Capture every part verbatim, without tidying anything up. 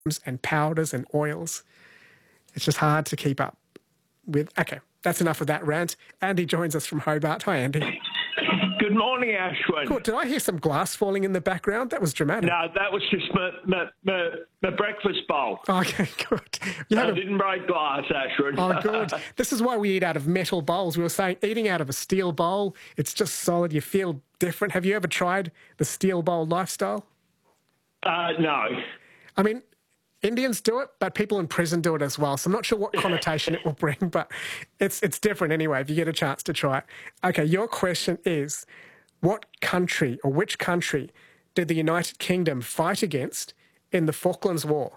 and powders and oils. It's just hard to keep up with. Okay, that's enough of that rant. Andy joins us from Hobart. Hi, Andy. Good morning, Ashwin. Cool. Did I hear some glass falling in the background? That was dramatic. No, that was just my, my, my, my breakfast bowl. Okay, good. You I had a- didn't break glass, Ashwin. Oh, good. This is why we eat out of metal bowls. We were saying eating out of a steel bowl, it's just solid. You feel different. Have you ever tried the steel bowl lifestyle? Uh, no. I mean, Indians do it, but people in prison do it as well. So I'm not sure what connotation it will bring, but it's it's different anyway if you get a chance to try it. Okay, your question is, what country or which country did the United Kingdom fight against in the Falklands War?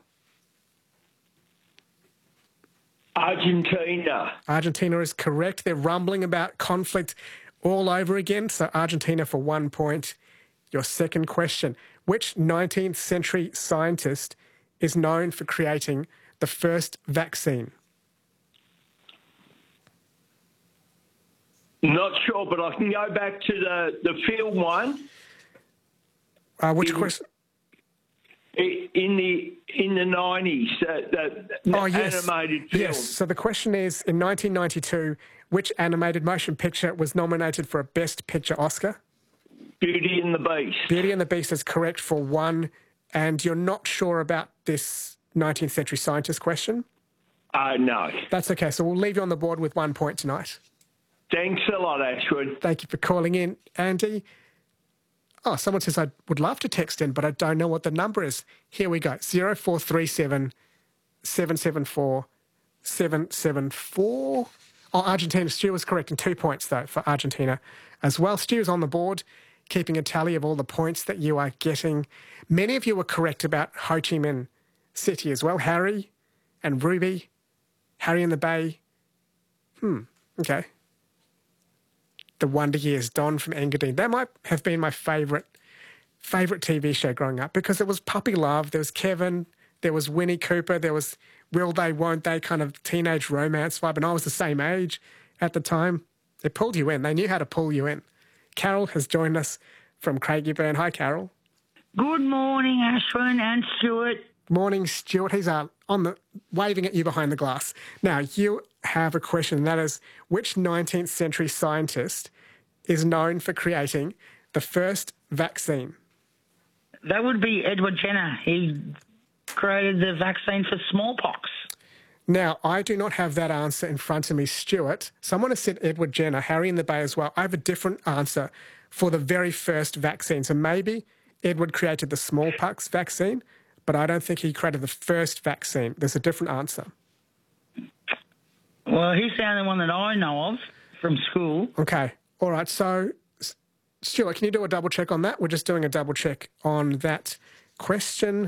Argentina. Argentina is correct. They're rumbling about conflict all over again. So Argentina for one point. Your second question, which nineteenth century scientist is known for creating the first vaccine? Not sure, but I can go back to the, the film one. Uh, which in, question? In the in the nineties, uh, the oh, yes. animated film. Yes. So the question is, in nineteen ninety-two, which animated motion picture was nominated for a Best Picture Oscar? Beauty and the Beast. Beauty and the Beast is correct for one. And you're not sure about this nineteenth century scientist question? Uh, no. That's okay. So we'll leave you on the board with one point tonight. Thanks a lot, Ashwood. Thank you for calling in, Andy. Oh, someone says I would love to text in, but I don't know what the number is. Here we go. zero four three seven, seven seven four, seven seven four. Oh, Argentina. Stu was correct, and two points, though, for Argentina as well. Stu's on the board, keeping a tally of all the points that you are getting. Many of you were correct about Ho Chi Minh City as well. Harry and Ruby, Harry in the Bay. Hmm, okay. The Wonder Years, Don from Engadine. That might have been my favourite favourite T V show growing up because it was puppy love. There was Kevin, there was Winnie Cooper, there was will they, won't they kind of teenage romance vibe, and I was the same age at the time. They pulled you in. They knew how to pull you in. Carol has joined us from Craigieburn. Hi, Carol. Good morning, Ashwin and Stuart. Morning, Stuart. He's uh, on the waving at you behind the glass. Now, you have a question, and that is, which nineteenth century scientist is known for creating the first vaccine? That would be Edward Jenner. He created the vaccine for smallpox. Now, I do not have that answer in front of me, Stuart. Someone has said Edward Jenner, Harry in the Bay as well. I have a different answer for the very first vaccine. So maybe Edward created the smallpox vaccine, but I don't think he created the first vaccine. There's a different answer. Well, he's the only one that I know of from school. Okay. All right. So, Stuart, can you do a double check on that? We're just doing a double check on that question.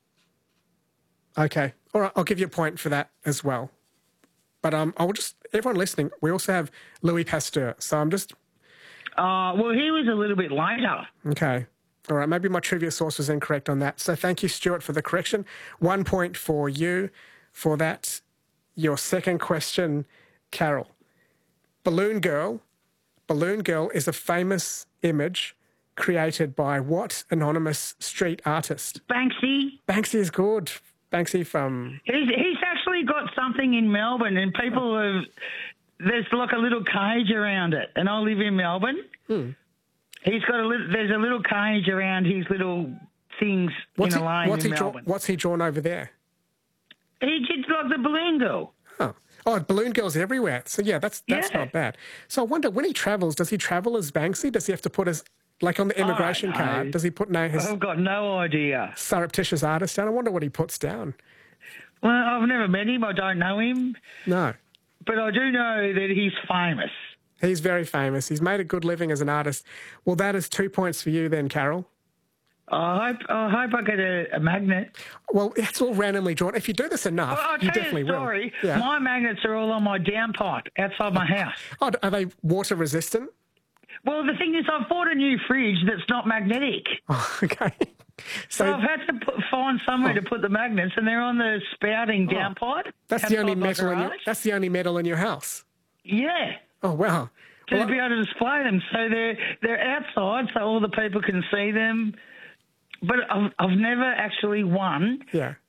Okay. All right. I'll give you a point for that as well. But um, I'll just, everyone listening, we also have Louis Pasteur. So I'm just... Uh, well, he was a little bit later. Okay. All right. Maybe my trivia source was incorrect on that. So thank you, Stuart, for the correction. One point for you for that. Your second question, Carol. Balloon Girl. Balloon Girl is a famous image created by what anonymous street artist? Banksy. Banksy is good. Banksy from... He's, he's actually got something in Melbourne, and people have... There's like a little cage around it, and I live in Melbourne. Hmm. He's got a little... There's a little cage around his little things what's in he, a lane what's in he draw, Melbourne. What's he drawn over there? He did like the Balloon Girl. Oh, oh, Balloon Girl's everywhere. So, yeah, that's that's Yeah. not bad. So I wonder, when he travels, does he travel as Banksy? Does he have to put his... Like on the immigration know. card, does he put no, his I've got no idea. surreptitious artist down? I wonder what he puts down. Well, I've never met him. I don't know him. No. But I do know that he's famous. He's very famous. He's made a good living as an artist. Well, that is two points for you then, Carol. I hope I hope I get a, a magnet. Well, it's all randomly drawn. If you do this enough, Well, I'll you tell definitely you a story. will. Yeah. My magnets are all on my downpipe outside my house. Oh, are they water resistant? Well, the thing is, I've bought a new fridge that's not magnetic. Oh, okay. So, So I've had to put, find somewhere Oh. to put the magnets, and they're on the spouting Oh. downpipe. that's the only outside my metal in your, garage. that's the only metal in your house. Yeah. Oh, wow. To Well, be able to display them. So they're, they're outside so all the people can see them. But I've, I've never actually won Yeah.